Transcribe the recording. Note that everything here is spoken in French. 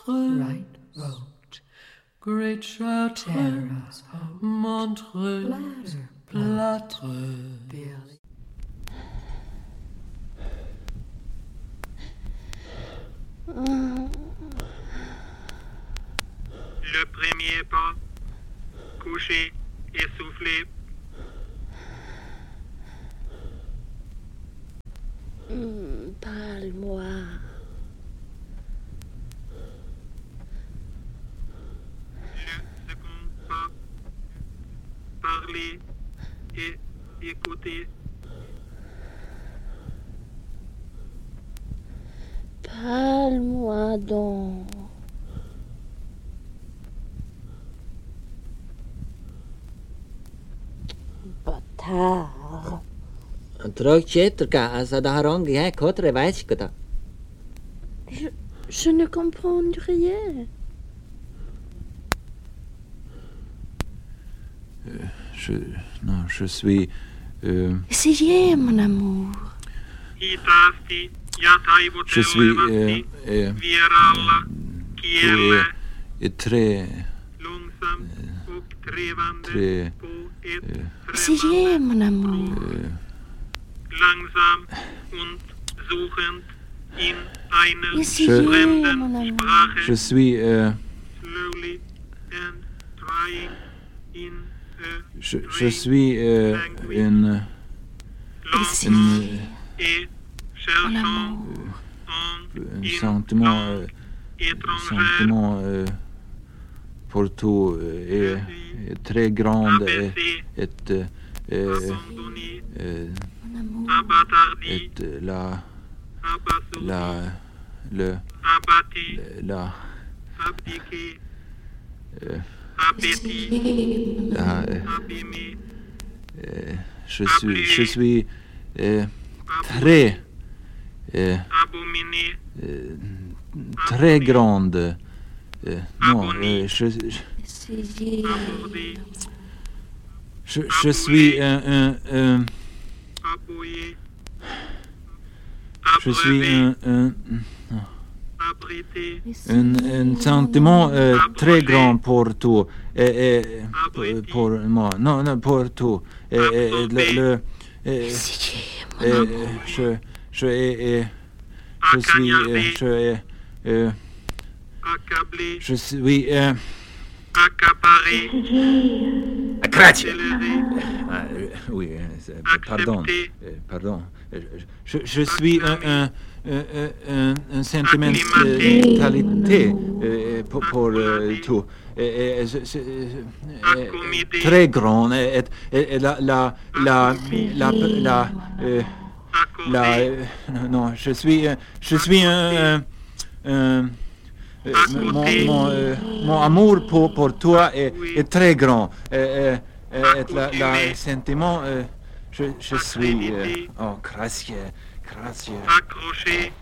Montreux, right road, great Chartres, Montreux, Plâtre, Berlin. Le premier pas, couché, essoufflé. Parle-moi. Le second pas, parler et écouter. Parle-moi donc. Bâtard. Trog Chetrka, ça da harangi, hein, kotre vaiskata. Je ne comprends rien. Je suis... Essayez, mon amour. Je suis... très... Essayez, mon amour. Langsam und suchend in einer Essayez, fremden mon amour. Sprache. Je suis... Slowly and trying in a Je suis une... langue et cherchant un sentiment... sentiment pour tout est très grand et abandonné, Mon amour. abattardi, abattu, abdiqué, appétit, abîmé, je suis très abominé, très grande. Non, Essayez. abordé, je suis aboyé, je suis abrité, un sentiment très grand pour tout pour moi. Non, pour tout. Essayez, mon amour. accablé, Je suis accaparé, accéléré, oui, pardon, accepté, pardon. Je suis un sentimentalité pour tout. Très grand. Non, je suis mon amour pour toi est très grand. Le sentiment, je suis... oh, gracias. accroché,